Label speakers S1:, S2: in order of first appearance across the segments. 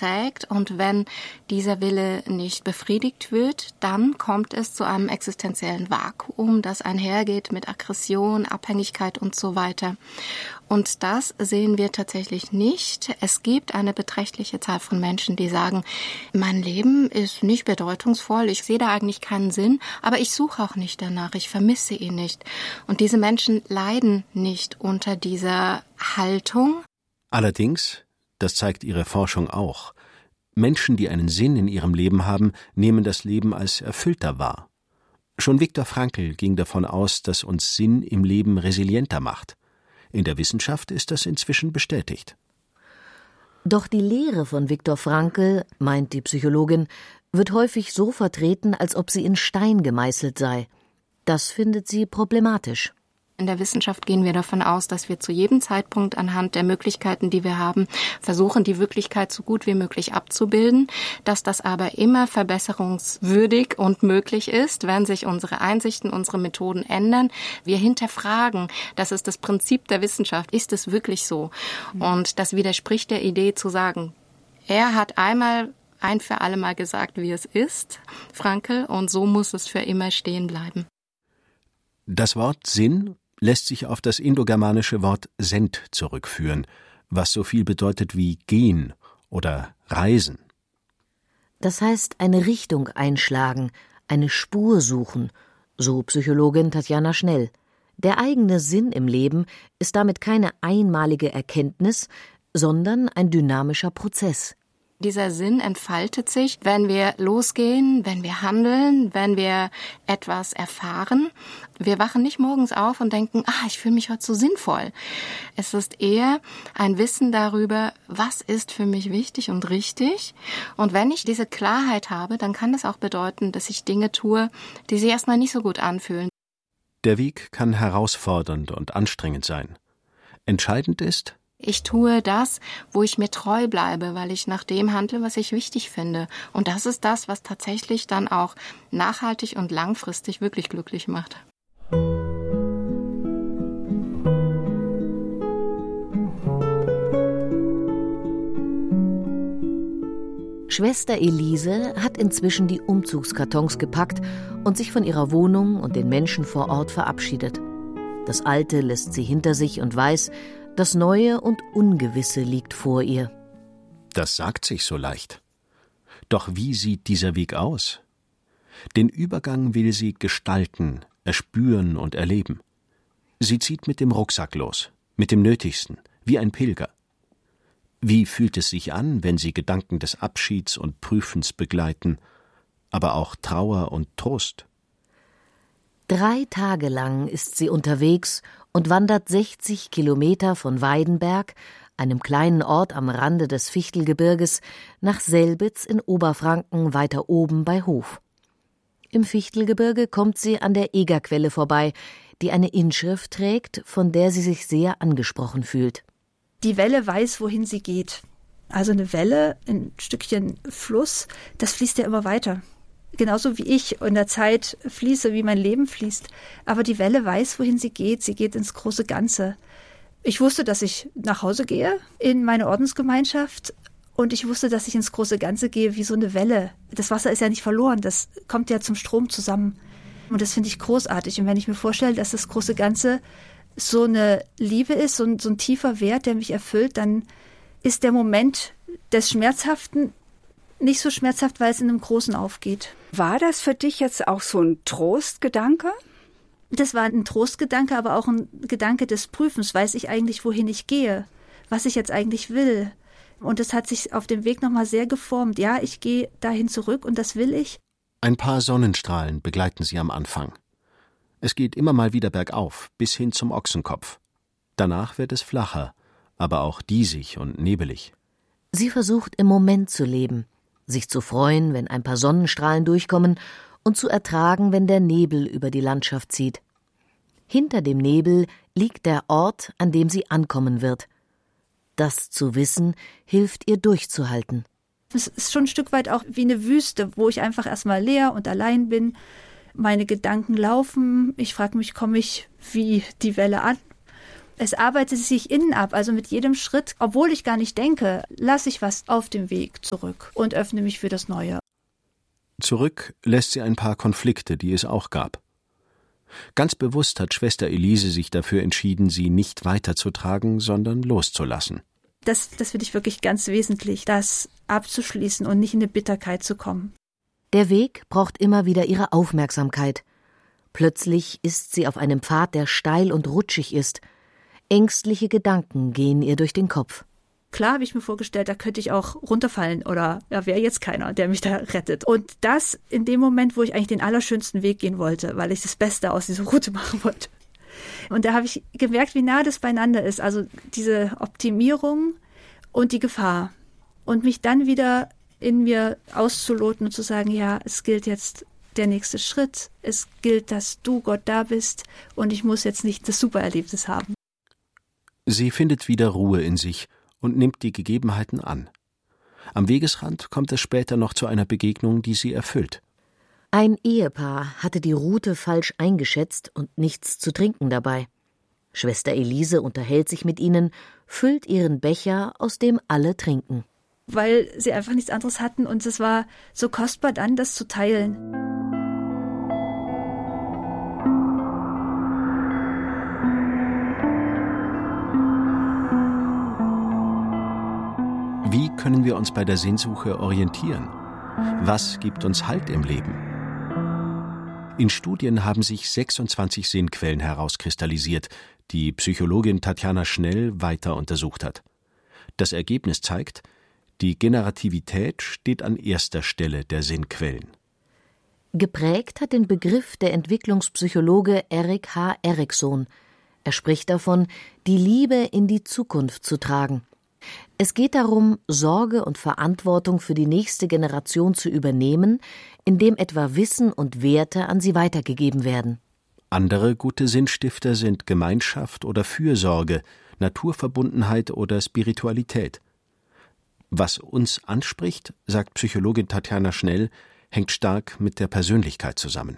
S1: trägt. Und wenn dieser Wille nicht befriedigt wird, dann kommt es zu einem existenziellen Vakuum, das einhergeht mit Aggression, Abhängigkeit und so weiter. Und das sehen wir tatsächlich nicht. Es gibt eine beträchtliche Zahl von Menschen, die sagen, mein Leben ist nicht bedeutungsvoll, ich sehe da eigentlich keinen Sinn, aber ich suche auch nicht danach, ich vermisse ihn nicht. Und diese Menschen leiden nicht unter dieser Haltung.
S2: Allerdings, das zeigt ihre Forschung auch, Menschen, die einen Sinn in ihrem Leben haben, nehmen das Leben als erfüllter wahr. Schon Viktor Frankl ging davon aus, dass uns Sinn im Leben resilienter macht. In der Wissenschaft ist das inzwischen bestätigt.
S3: Doch die Lehre von Viktor Frankl, meint die Psychologin, wird häufig so vertreten, als ob sie in Stein gemeißelt sei. Das findet sie problematisch.
S1: In der Wissenschaft gehen wir davon aus, dass wir zu jedem Zeitpunkt anhand der Möglichkeiten, die wir haben, versuchen, die Wirklichkeit so gut wie möglich abzubilden, dass das aber immer verbesserungswürdig und möglich ist, wenn sich unsere Einsichten, unsere Methoden ändern. Wir hinterfragen, das ist das Prinzip der Wissenschaft, ist es wirklich so? Und das widerspricht der Idee zu sagen, er hat einmal ein für alle Mal gesagt, wie es ist, Frankl, und so muss es für immer stehen bleiben.
S2: Das Wort Sinn lässt sich auf das indogermanische Wort Send zurückführen, was so viel bedeutet wie gehen oder reisen.
S3: Das heißt, eine Richtung einschlagen, eine Spur suchen, so Psychologin Tatjana Schnell. Der eigene Sinn im Leben ist damit keine einmalige Erkenntnis, sondern ein dynamischer Prozess.
S1: Dieser Sinn entfaltet sich, wenn wir losgehen, wenn wir handeln, wenn wir etwas erfahren. Wir wachen nicht morgens auf und denken, ich fühle mich heute so sinnvoll. Es ist eher ein Wissen darüber, was ist für mich wichtig und richtig. Und wenn ich diese Klarheit habe, dann kann das auch bedeuten, dass ich Dinge tue, die sich erstmal nicht so gut anfühlen.
S2: Der Weg kann herausfordernd und anstrengend sein. Entscheidend ist,
S1: ich tue das, wo ich mir treu bleibe, weil ich nach dem handle, was ich wichtig finde. Und das ist das, was tatsächlich dann auch nachhaltig und langfristig wirklich glücklich macht.
S3: Schwester Elise hat inzwischen die Umzugskartons gepackt und sich von ihrer Wohnung und den Menschen vor Ort verabschiedet. Das Alte lässt sie hinter sich und weiß, das Neue und Ungewisse liegt vor ihr.
S2: Das sagt sich so leicht. Doch wie sieht dieser Weg aus? Den Übergang will sie gestalten, erspüren und erleben. Sie zieht mit dem Rucksack los, mit dem Nötigsten, wie ein Pilger. Wie fühlt es sich an, wenn sie Gedanken des Abschieds und Prüfens begleiten, aber auch Trauer und Trost?
S3: 3 Tage lang ist sie unterwegs und wandert 60 Kilometer von Weidenberg, einem kleinen Ort am Rande des Fichtelgebirges, nach Selbitz in Oberfranken weiter oben bei Hof. Im Fichtelgebirge kommt sie an der Egerquelle vorbei, die eine Inschrift trägt, von der sie sich sehr angesprochen fühlt.
S4: Die Welle weiß, wohin sie geht. Also eine Welle, ein Stückchen Fluss, das fließt ja immer weiter. Genauso wie ich in der Zeit fließe, wie mein Leben fließt. Aber die Welle weiß, wohin sie geht ins große Ganze. Ich wusste, dass ich nach Hause gehe in meine Ordensgemeinschaft und ich wusste, dass ich ins große Ganze gehe wie so eine Welle. Das Wasser ist ja nicht verloren, das kommt ja zum Strom zusammen. Und das finde ich großartig. Und wenn ich mir vorstelle, dass das große Ganze so eine Liebe ist, so ein tiefer Wert, der mich erfüllt, dann ist der Moment des Schmerzhaften nicht so schmerzhaft, weil es in einem Großen aufgeht.
S5: War das für dich jetzt auch so ein Trostgedanke?
S4: Das war ein Trostgedanke, aber auch ein Gedanke des Prüfens. Weiß ich eigentlich, wohin ich gehe? Was ich jetzt eigentlich will? Und das hat sich auf dem Weg nochmal sehr geformt. Ja, ich gehe dahin zurück und das will ich.
S2: Ein paar Sonnenstrahlen begleiten sie am Anfang. Es geht immer mal wieder bergauf, bis hin zum Ochsenkopf. Danach wird es flacher, aber auch diesig und nebelig.
S3: Sie versucht im Moment zu leben, sich zu freuen, wenn ein paar Sonnenstrahlen durchkommen und zu ertragen, wenn der Nebel über die Landschaft zieht. Hinter dem Nebel liegt der Ort, an dem sie ankommen wird. Das zu wissen, hilft ihr durchzuhalten.
S4: Es ist schon ein Stück weit auch wie eine Wüste, wo ich einfach erstmal leer und allein bin. Meine Gedanken laufen. Ich frage mich, komme ich wie die Welle an? Es arbeitet sich innen ab, also mit jedem Schritt, obwohl ich gar nicht denke, lasse ich was auf dem Weg zurück und öffne mich für das Neue.
S2: Zurück lässt sie ein paar Konflikte, die es auch gab. Ganz bewusst hat Schwester Elise sich dafür entschieden, sie nicht weiterzutragen, sondern loszulassen.
S4: Das finde ich wirklich ganz wesentlich, das abzuschließen und nicht in eine Bitterkeit zu kommen.
S3: Der Weg braucht immer wieder ihre Aufmerksamkeit. Plötzlich ist sie auf einem Pfad, der steil und rutschig ist. Ängstliche Gedanken gehen ihr durch den Kopf.
S4: Klar habe ich mir vorgestellt, da könnte ich auch runterfallen oder da wäre jetzt keiner, der mich da rettet. Und das in dem Moment, wo ich eigentlich den allerschönsten Weg gehen wollte, weil ich das Beste aus dieser Route machen wollte. Und da habe ich gemerkt, wie nah das beieinander ist. Also diese Optimierung und die Gefahr. Und mich dann wieder in mir auszuloten und zu sagen, ja, es gilt jetzt der nächste Schritt. Es gilt, dass du Gott da bist und ich muss jetzt nicht das Supererlebnis haben.
S2: Sie findet wieder Ruhe in sich und nimmt die Gegebenheiten an. Am Wegesrand kommt es später noch zu einer Begegnung, die sie erfüllt.
S3: Ein Ehepaar hatte die Route falsch eingeschätzt und nichts zu trinken dabei. Schwester Elise unterhält sich mit ihnen, füllt ihren Becher, aus dem alle trinken.
S4: Weil sie einfach nichts anderes hatten und es war so kostbar dann, das zu teilen.
S2: Wie können wir uns bei der Sinnsuche orientieren? Was gibt uns Halt im Leben? In Studien haben sich 26 Sinnquellen herauskristallisiert, die Psychologin Tatjana Schnell weiter untersucht hat. Das Ergebnis zeigt, die Generativität steht an erster Stelle der Sinnquellen.
S3: Geprägt hat den Begriff der Entwicklungspsychologe Erik H. Erikson. Er spricht davon, die Liebe in die Zukunft zu tragen. Es geht darum, Sorge und Verantwortung für die nächste Generation zu übernehmen, indem etwa Wissen und Werte an sie weitergegeben werden.
S2: Andere gute Sinnstifter sind Gemeinschaft oder Fürsorge, Naturverbundenheit oder Spiritualität. Was uns anspricht, sagt Psychologin Tatjana Schnell, hängt stark mit der Persönlichkeit zusammen.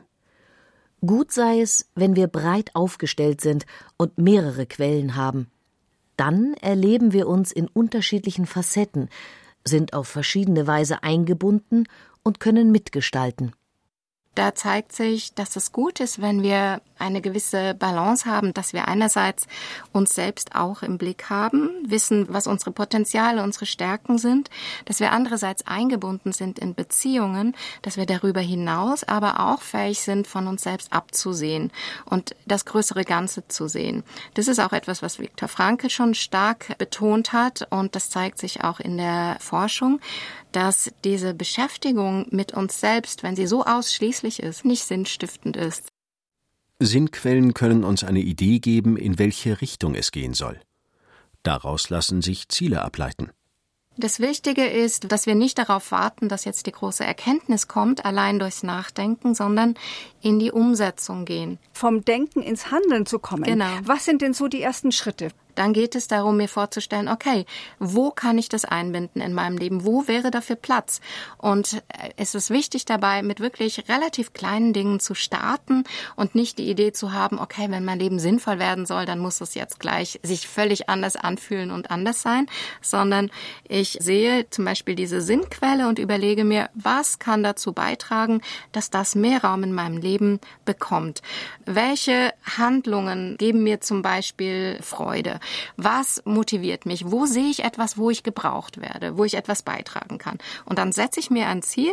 S3: Gut sei es, wenn wir breit aufgestellt sind und mehrere Quellen haben. Dann erleben wir uns in unterschiedlichen Facetten, sind auf verschiedene Weise eingebunden und können mitgestalten.
S1: Da zeigt sich, dass es gut ist, wenn wir eine gewisse Balance haben, dass wir einerseits uns selbst auch im Blick haben, wissen, was unsere Potenziale, unsere Stärken sind, dass wir andererseits eingebunden sind in Beziehungen, dass wir darüber hinaus aber auch fähig sind, von uns selbst abzusehen und das größere Ganze zu sehen. Das ist auch etwas, was Viktor Frankl schon stark betont hat und das zeigt sich auch in der Forschung, dass diese Beschäftigung mit uns selbst, wenn sie so ausschließlich ist, nicht sinnstiftend ist.
S2: Sinnquellen können uns eine Idee geben, in welche Richtung es gehen soll. Daraus lassen sich Ziele ableiten.
S1: Das Wichtige ist, dass wir nicht darauf warten, dass jetzt die große Erkenntnis kommt, allein durchs Nachdenken, sondern in die Umsetzung gehen.
S5: Vom Denken ins Handeln zu kommen.
S1: Genau.
S5: Was sind denn so die ersten Schritte?
S1: Dann geht es darum, mir vorzustellen, okay, wo kann ich das einbinden in meinem Leben? Wo wäre dafür Platz? Und es ist wichtig dabei, mit wirklich relativ kleinen Dingen zu starten und nicht die Idee zu haben, okay, wenn mein Leben sinnvoll werden soll, dann muss es jetzt gleich sich völlig anders anfühlen und anders sein, sondern ich sehe zum Beispiel diese Sinnquelle und überlege mir, was kann dazu beitragen, dass das mehr Raum in meinem Leben bekommt? Welche Handlungen geben mir zum Beispiel Freude? Was motiviert mich? Wo sehe ich etwas, wo ich gebraucht werde, wo ich etwas beitragen kann? Und dann setze ich mir ein Ziel.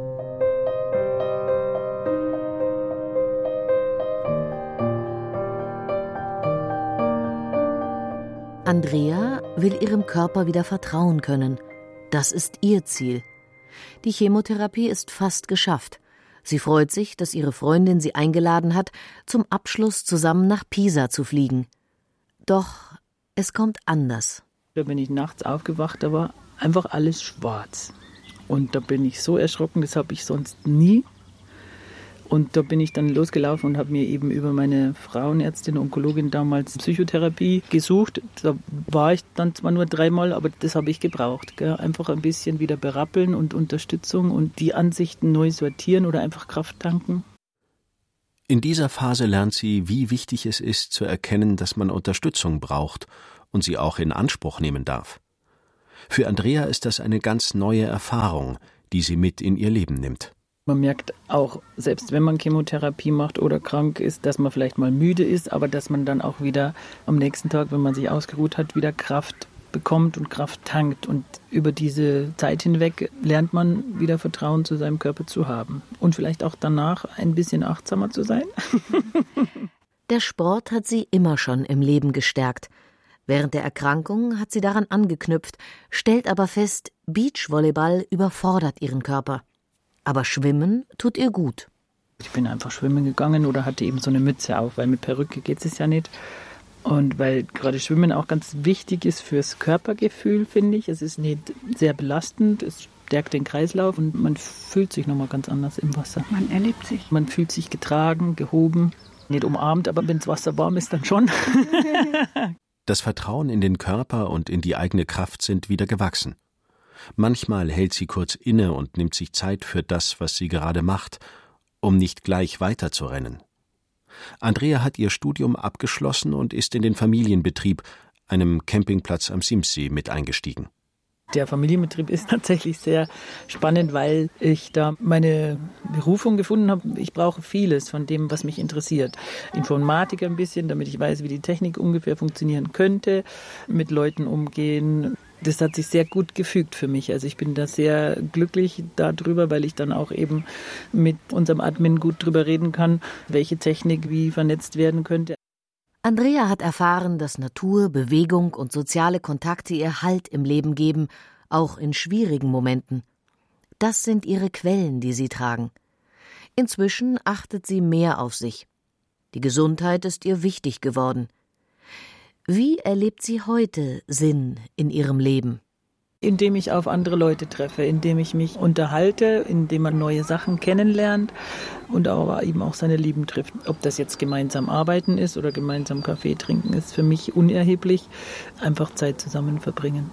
S3: Andrea will ihrem Körper wieder vertrauen können. Das ist ihr Ziel. Die Chemotherapie ist fast geschafft. Sie freut sich, dass ihre Freundin sie eingeladen hat, zum Abschluss zusammen nach Pisa zu fliegen. Doch es kommt anders.
S6: Da bin ich nachts aufgewacht, da war einfach alles schwarz. Und da bin ich so erschrocken, das habe ich sonst nie. Und da bin ich dann losgelaufen und habe mir eben über meine Frauenärztin, Onkologin damals Psychotherapie gesucht. Da war ich dann zwar nur 3-mal, aber das habe ich gebraucht. Gell? Einfach ein bisschen wieder berappeln und Unterstützung und die Ansichten neu sortieren oder einfach Kraft tanken.
S2: In dieser Phase lernt sie, wie wichtig es ist, zu erkennen, dass man Unterstützung braucht und sie auch in Anspruch nehmen darf. Für Andrea ist das eine ganz neue Erfahrung, die sie mit in ihr Leben nimmt.
S6: Man merkt auch, selbst wenn man Chemotherapie macht oder krank ist, dass man vielleicht mal müde ist, aber dass man dann auch wieder am nächsten Tag, wenn man sich ausgeruht hat, wieder Kraft bekommt und Kraft tankt. Und über diese Zeit hinweg lernt man wieder Vertrauen zu seinem Körper zu haben. Und vielleicht auch danach ein bisschen achtsamer zu sein.
S3: Der Sport hat sie immer schon im Leben gestärkt. Während der Erkrankung hat sie daran angeknüpft, stellt aber fest, Beachvolleyball überfordert ihren Körper. Aber Schwimmen tut ihr gut.
S6: Ich bin einfach schwimmen gegangen oder hatte eben so eine Mütze auf, weil mit Perücke geht es ja nicht. Und weil gerade Schwimmen auch ganz wichtig ist fürs Körpergefühl, finde ich. Es ist nicht sehr belastend, es stärkt den Kreislauf und man fühlt sich nochmal ganz anders im Wasser.
S5: Man erlebt sich.
S6: Man fühlt sich getragen, gehoben, nicht umarmt, aber wenn das Wasser warm ist, dann schon.
S2: Das Vertrauen in den Körper und in die eigene Kraft sind wieder gewachsen. Manchmal hält sie kurz inne und nimmt sich Zeit für das, was sie gerade macht, um nicht gleich weiterzurennen. Andrea hat ihr Studium abgeschlossen und ist in den Familienbetrieb, einem Campingplatz am Simsee, mit eingestiegen.
S6: Der Familienbetrieb ist tatsächlich sehr spannend, weil ich da meine Berufung gefunden habe. Ich brauche vieles von dem, was mich interessiert. Informatik ein bisschen, damit ich weiß, wie die Technik ungefähr funktionieren könnte, mit Leuten umgehen. Das hat sich sehr gut gefügt für mich. Also ich bin da sehr glücklich darüber, weil ich dann auch eben mit unserem Admin gut drüber reden kann, welche Technik wie vernetzt werden könnte.
S3: Andrea hat erfahren, dass Natur, Bewegung und soziale Kontakte ihr Halt im Leben geben, auch in schwierigen Momenten. Das sind ihre Quellen, die sie tragen. Inzwischen achtet sie mehr auf sich. Die Gesundheit ist ihr wichtig geworden. Wie erlebt sie heute Sinn in ihrem Leben?
S6: Indem ich auf andere Leute treffe, indem ich mich unterhalte, indem man neue Sachen kennenlernt und aber eben auch seine Lieben trifft. Ob das jetzt gemeinsam arbeiten ist oder gemeinsam Kaffee trinken, ist für mich unerheblich. Einfach Zeit zusammen verbringen.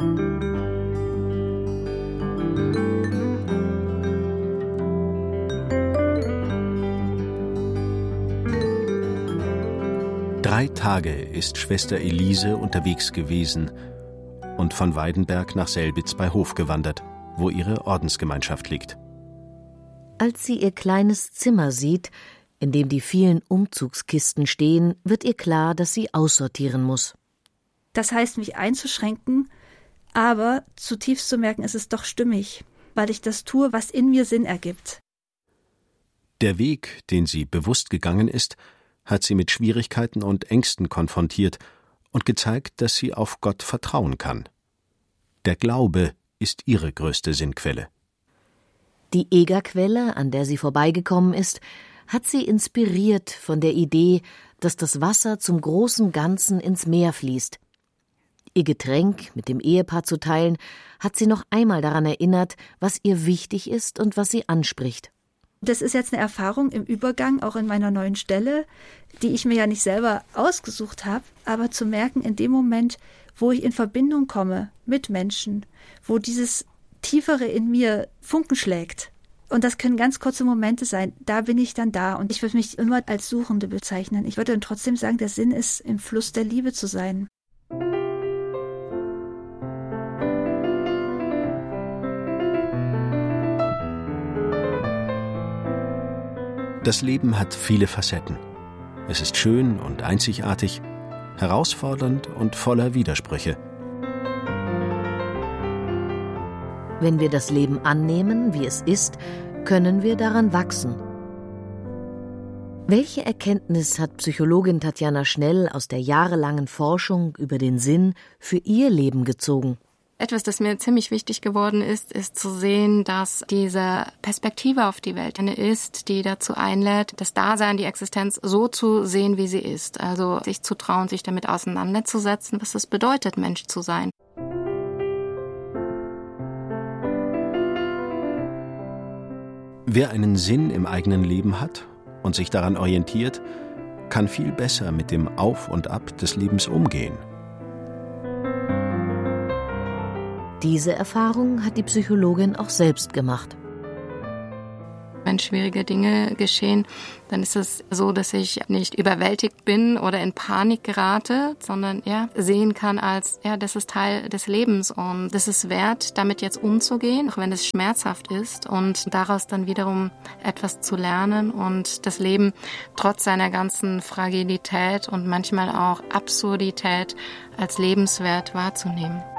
S2: Drei Tage ist Schwester Elise unterwegs gewesen und von Weidenberg nach Selbitz bei Hof gewandert, wo ihre Ordensgemeinschaft liegt.
S3: Als sie ihr kleines Zimmer sieht, in dem die vielen Umzugskisten stehen, wird ihr klar, dass sie aussortieren muss.
S4: Das heißt, mich einzuschränken, aber zutiefst zu merken, es ist doch stimmig, weil ich das tue, was in mir Sinn ergibt.
S2: Der Weg, den sie bewusst gegangen ist, hat sie mit Schwierigkeiten und Ängsten konfrontiert und gezeigt, dass sie auf Gott vertrauen kann. Der Glaube ist ihre größte Sinnquelle.
S3: Die Egerquelle, an der sie vorbeigekommen ist, hat sie inspiriert von der Idee, dass das Wasser zum großen Ganzen ins Meer fließt. Ihr Getränk mit dem Ehepaar zu teilen, hat sie noch einmal daran erinnert, was ihr wichtig ist und was sie anspricht.
S4: Das ist jetzt eine Erfahrung im Übergang, auch in meiner neuen Stelle, die ich mir ja nicht selber ausgesucht habe, aber zu merken, in dem Moment, wo ich in Verbindung komme mit Menschen, wo dieses Tiefere in mir Funken schlägt. Und das können ganz kurze Momente sein, da bin ich dann da und ich würde mich immer als Suchende bezeichnen. Ich würde dann trotzdem sagen, der Sinn ist, im Fluss der Liebe zu sein.
S2: Das Leben hat viele Facetten. Es ist schön und einzigartig, herausfordernd und voller Widersprüche.
S3: Wenn wir das Leben annehmen, wie es ist, können wir daran wachsen. Welche Erkenntnis hat Psychologin Tatjana Schnell aus der jahrelangen Forschung über den Sinn für ihr Leben gezogen?
S1: Etwas, das mir ziemlich wichtig geworden ist zu sehen, dass diese Perspektive auf die Welt eine ist, die dazu einlädt, das Dasein, die Existenz so zu sehen, wie sie ist. Also sich zu trauen, sich damit auseinanderzusetzen, was es bedeutet, Mensch zu sein.
S2: Wer einen Sinn im eigenen Leben hat und sich daran orientiert, kann viel besser mit dem Auf und Ab des Lebens umgehen.
S3: Diese Erfahrung hat die Psychologin auch selbst gemacht.
S1: Wenn schwierige Dinge geschehen, dann ist es so, dass ich nicht überwältigt bin oder in Panik gerate, sondern sehen kann als, das ist Teil des Lebens und das ist wert, damit jetzt umzugehen, auch wenn es schmerzhaft ist und daraus dann wiederum etwas zu lernen und das Leben trotz seiner ganzen Fragilität und manchmal auch Absurdität als lebenswert wahrzunehmen.